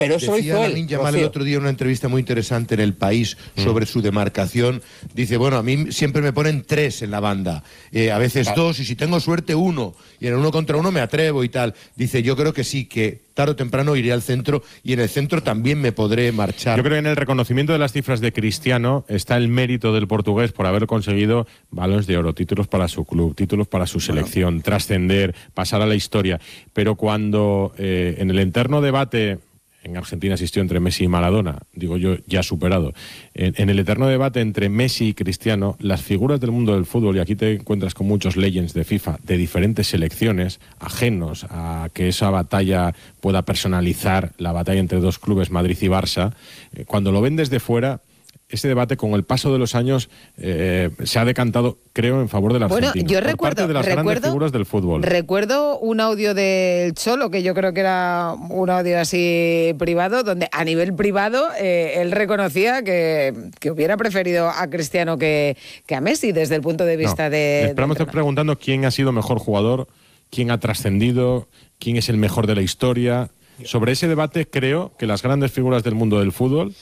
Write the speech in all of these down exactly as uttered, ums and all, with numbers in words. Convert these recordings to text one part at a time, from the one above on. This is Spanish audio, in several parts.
Pero eso Decía lo hizo Lamine él. Yamal el otro día en una entrevista muy interesante en El País sobre mm. su demarcación. Dice, bueno, a mí siempre me ponen tres en la banda, eh, a veces claro. dos, y si tengo suerte uno, y en el uno contra uno me atrevo y tal. Dice, yo creo que sí, que tarde o temprano iré al centro, y en el centro también me podré marchar. Yo creo que en el reconocimiento de las cifras de Cristiano está el mérito del portugués por haber conseguido balones de oro, títulos para su club, títulos para su selección, bueno. trascender, pasar a la historia. Pero cuando eh, en el eterno debate... En Argentina existió entre Messi y Maradona, digo yo, ya superado. En, en el eterno debate entre Messi y Cristiano, las figuras del mundo del fútbol, y aquí te encuentras con muchos legends de FIFA, de diferentes selecciones, ajenos a que esa batalla pueda personalizar la batalla entre dos clubes, Madrid y Barça, eh, cuando lo ven desde fuera, ese debate con el paso de los años eh, se ha decantado, creo, en favor del argentino. Bueno, yo por recuerdo, parte de las recuerdo, grandes figuras del fútbol. Recuerdo un audio del Cholo, que yo creo que era un audio así privado, donde a nivel privado eh, él reconocía que, que hubiera preferido a Cristiano que, que a Messi desde el punto de vista no, de... Esperamos estar preguntando quién ha sido mejor jugador, quién ha trascendido, quién es el mejor de la historia. Sobre ese debate creo que las grandes figuras del mundo del fútbol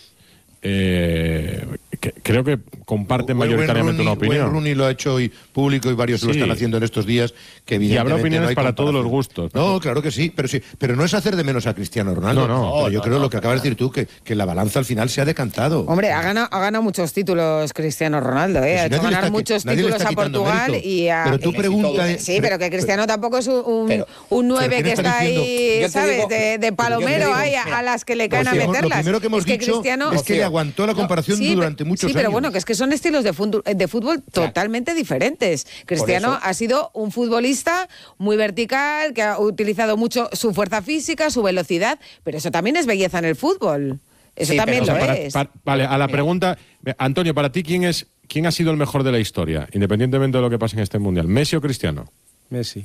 Eh, que, creo que comparten Wayne mayoritariamente Rooney, una opinión. Wayne Rooney lo ha hecho hoy público y varios sí. lo están haciendo en estos días. Que evidentemente y habrá opiniones no hay para todos los gustos. No, claro que sí, pero sí, pero no es hacer de menos a Cristiano Ronaldo. No, no. no yo no, creo no, lo que acabas de decir tú, que, que la balanza al final se ha decantado. Hombre, ha ganado, ha ganado muchos títulos Cristiano Ronaldo, ¿eh? Si ha hecho ganar está, muchos títulos a Portugal mérito. y a... Pero tú preguntas... Sí, pero que Cristiano pero, tampoco es un, pero, un nueve que está ahí, ¿sabes? Digo, de, de palomero digo, ahí a, a las que le caen a meterlas. Lo primero que hemos es que dicho Cristiano, es que le aguantó la comparación sí, durante muchos años. Sí, pero bueno, que es que son estilos de fútbol, de fútbol totalmente diferentes. Cristiano ha sido un futbolista muy vertical, que ha utilizado mucho su fuerza física, su velocidad, pero eso también es belleza en el fútbol. Eso sí, también lo o sea, para, es. Para, vale, a la Mira. pregunta, Antonio, para ti, ¿quién es quién ha sido el mejor de la historia, independientemente de lo que pase en este Mundial? ¿Messi o Cristiano? Messi.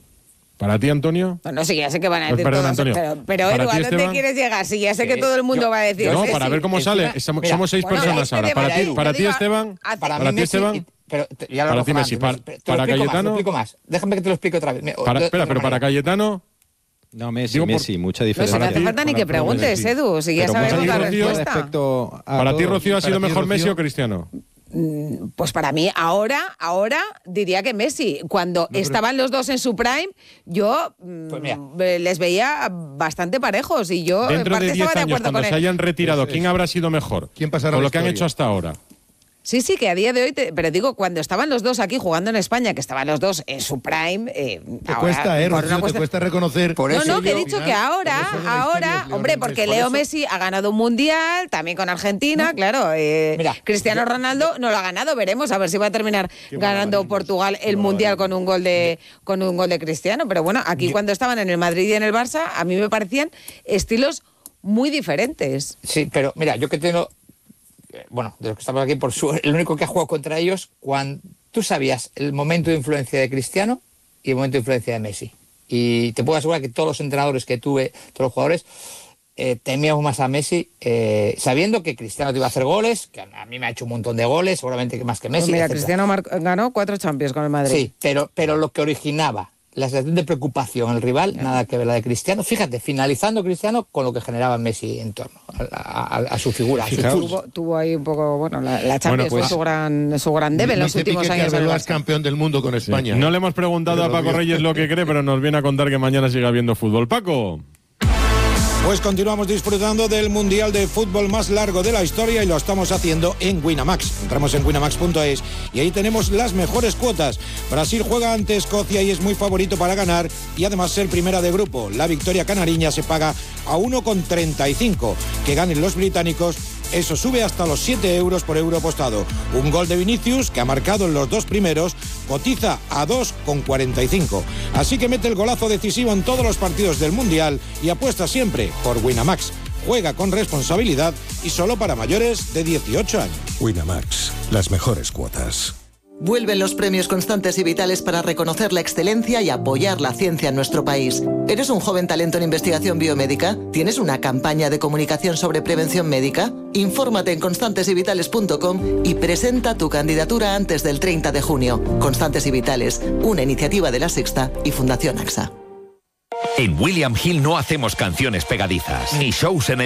¿Para ti, Antonio? No, no, sí, ya sé que van a decir Perdón, todos, Antonio. pero, pero Edu, ¿a dónde quieres llegar? Sí, ya sé que todo el mundo yo, va a decir No, Messi. para ver cómo sale. Estamos, Mira, somos seis bueno, personas este ahora. Para ti, para ti Esteban. Para, para mí ti, Messi, Esteban. Pero ya lo para ti, Messi. Para, para, para Cayetano. Más, te lo explico más. Déjame que te lo explique otra vez. Para, espera, pero para Cayetano. No, Messi, Digo, Messi, por, mucha diferencia. No hace falta ni que preguntes, Edu, si ya sabemos la respuesta. Para ti, Rocío, ¿ha sido mejor Messi o Cristiano? Pues para mí, ahora, ahora diría que Messi. Cuando no, estaban los dos en su prime, yo pues les veía bastante parejos y yo dentro en parte de diez estaba de años, acuerdo cuando con se él. hayan retirado, ¿quién habrá sido mejor? ¿Quién pasará con lo historia? que han hecho hasta ahora? Sí, sí, que a día de hoy, te, pero digo, cuando estaban los dos aquí jugando en España, que estaban los dos en su prime... Eh, te ahora, cuesta, ¿eh, Rocío? cuesta... Te cuesta reconocer... Por no, no, que he dicho final, que ahora, ahora, hombre, porque Leo eso... Messi ha ganado un Mundial, también con Argentina, ¿no? Claro, eh, Mira, Cristiano yo... Ronaldo no lo ha ganado, veremos, a ver si va a terminar Qué ganando mal, Portugal el Mundial con un gol de con un gol de Cristiano, pero bueno, aquí yo... cuando estaban en el Madrid y en el Barça, a mí me parecían estilos muy diferentes. Sí, pero mira, yo que tengo... Bueno, de los que estamos aquí, por su, el único que ha jugado contra ellos, cuando tú sabías el momento de influencia de Cristiano y el momento de influencia de Messi. Y te puedo asegurar que todos los entrenadores que tuve, todos los jugadores, eh, temíamos más a Messi, eh, sabiendo que Cristiano te iba a hacer goles, que a mí me ha hecho un montón de goles, seguramente que más que Messi. Pues mira, etcétera. Cristiano mar- ganó cuatro Champions con el Madrid. Sí, pero, pero lo que originaba la sensación de preocupación el rival, yeah. nada que ver la de Cristiano. Fíjate, finalizando Cristiano con lo que generaba Messi en torno a, a, a su figura. A su tuvo, tuvo ahí un poco, bueno, la, la Champions bueno, pues, fue su gran, su gran debe en los últimos años. Que es campeón del mundo con España. Sí. No le hemos preguntado pero a Paco Reyes lo que cree, pero nos viene a contar que mañana siga habiendo fútbol. Paco. Pues continuamos disfrutando del Mundial de Fútbol más largo de la historia y lo estamos haciendo en Winamax. Entramos en winamax punto es y ahí tenemos las mejores cuotas. Brasil juega ante Escocia y es muy favorito para ganar y además ser primera de grupo. La victoria canariña se paga a uno coma treinta y cinco. Que ganen los británicos, eso sube hasta los siete euros por euro apostado. Un gol de Vinicius, que ha marcado en los dos primeros, cotiza a dos coma cuarenta y cinco. Así que mete el golazo decisivo en todos los partidos del Mundial y apuesta siempre por Winamax. Juega con responsabilidad y solo para mayores de dieciocho años. Winamax, las mejores cuotas. Vuelven los premios Constantes y Vitales para reconocer la excelencia y apoyar la ciencia en nuestro país. ¿Eres un joven talento en investigación biomédica? ¿Tienes una campaña de comunicación sobre prevención médica? Infórmate en constantes y vitales punto com y presenta tu candidatura antes del treinta de junio. Constantes y Vitales, una iniciativa de La Sexta y Fundación AXA. En William Hill no hacemos canciones pegadizas, ni shows en el